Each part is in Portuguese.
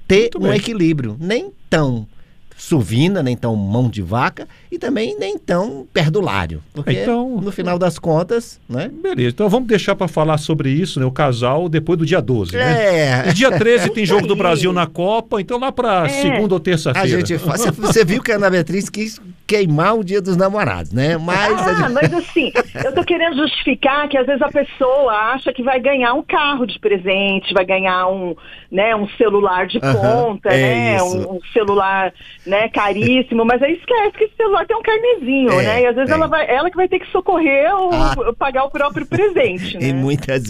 ter um equilíbrio, nem tão suvina, nem tão mão de vaca e também nem tão perdulário, porque então, no final das contas, né? Beleza, então vamos deixar para falar sobre isso, né, o casal, depois do dia 12, né? E dia 13 tem jogo do Brasil na Copa, então lá para segunda ou terça-feira. A gente faz, você viu que a Ana Beatriz quis queimar o Dia dos Namorados, né? Mas assim, eu tô querendo justificar que às vezes a pessoa acha que vai ganhar um carro de presente, vai ganhar um celular de ponta, né? Um celular, né, caríssimo, mas aí esquece que esse celular tem um carnezinho, né? E às vezes ela que vai ter que socorrer ou pagar o próprio presente, né? E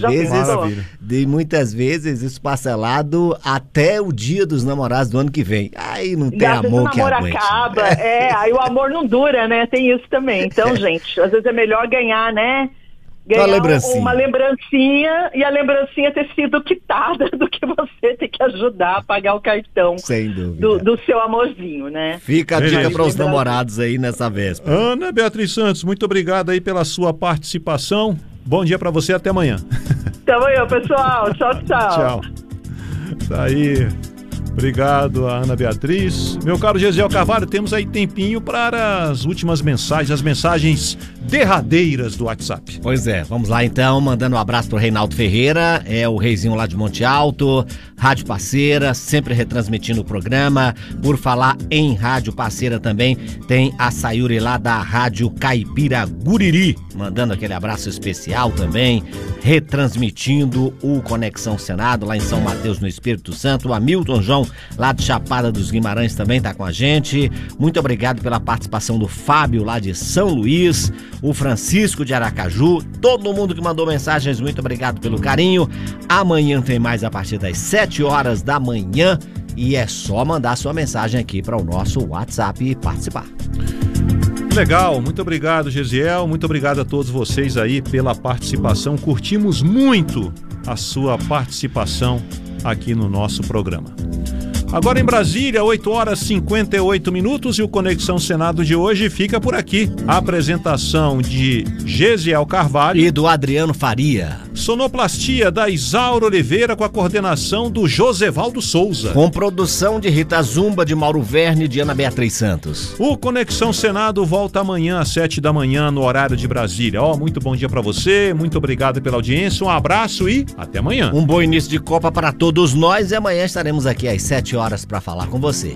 muitas vezes isso parcelado até o Dia dos Namorados do ano que vem. Aí não tem amor que aguente. O namoro acaba, aí o amor não dura, né? Tem isso também. Então, gente, às vezes é melhor ganhar, né? Ganhar uma lembrancinha e a lembrancinha ter sido quitada do que você ter que ajudar a pagar o cartão. Sem dúvida. Do seu amorzinho, né? Fica a dica para os namorados aí nessa véspera. Ana Beatriz Santos, muito obrigado aí pela sua participação. Bom dia para você, até amanhã. Tamo aí, pessoal. Tchau, tchau. Tchau. Tá aí. Obrigado a Ana Beatriz. Meu caro Gesiel Carvalho, temos aí tempinho para as últimas mensagens, as mensagens derradeiras do WhatsApp. Pois é, vamos lá então, mandando um abraço pro Reinaldo Ferreira, é o reizinho lá de Monte Alto, Rádio Parceira, sempre retransmitindo o programa. Por falar em Rádio Parceira também, tem a Sayuri lá da Rádio Caipira Guriri, mandando aquele abraço especial também, retransmitindo o Conexão Senado lá em São Mateus, no Espírito Santo. O Hamilton João, lá de Chapada dos Guimarães, também tá com a gente. Muito obrigado pela participação do Fábio, lá de São Luís, o Francisco de Aracaju, todo mundo que mandou mensagens, muito obrigado pelo carinho. Amanhã tem mais a partir das 7 horas da manhã e é só mandar sua mensagem aqui para o nosso WhatsApp e participar. Legal, muito obrigado, Gesiel, muito obrigado a todos vocês aí pela participação. Curtimos muito a sua participação aqui no nosso programa. Agora em Brasília, 8 horas e 58 minutos e o Conexão Senado de hoje fica por aqui. A apresentação de Gesiel Carvalho e do Adriano Faria. Sonoplastia da Isaura Oliveira com a coordenação do Josevaldo Souza. Com produção de Rita Zumba, de Mauro Verne e de Ana Beatriz Santos. O Conexão Senado volta amanhã às 7 da manhã no horário de Brasília. Muito bom dia para você, muito obrigado pela audiência, um abraço e até amanhã. Um bom início de Copa para todos nós e amanhã estaremos aqui às 7 horas para falar com você.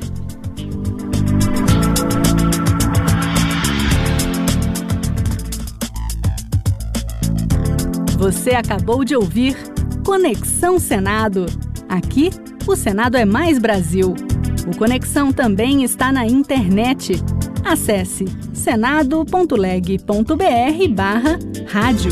Você acabou de ouvir Conexão Senado. Aqui, o Senado é mais Brasil. O Conexão também está na internet. Acesse senado.leg.br/rádio.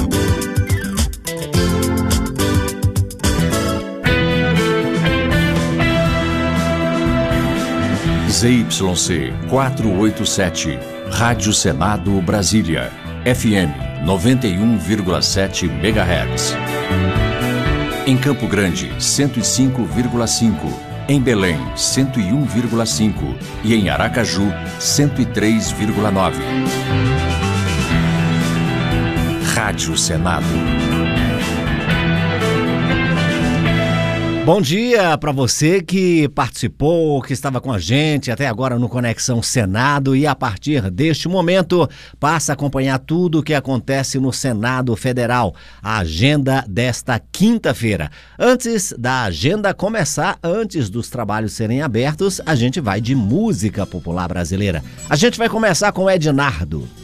ZYC 487, Rádio Senado Brasília, FM 91,7 MHz. Em Campo Grande, 105,5. Em Belém, 101,5. E em Aracaju, 103,9. Rádio Senado. Bom dia para você que participou, que estava com a gente até agora no Conexão Senado e a partir deste momento passa a acompanhar tudo o que acontece no Senado Federal, a agenda desta quinta-feira. Antes da agenda começar, antes dos trabalhos serem abertos, a gente vai de música popular brasileira. A gente vai começar com Ednardo.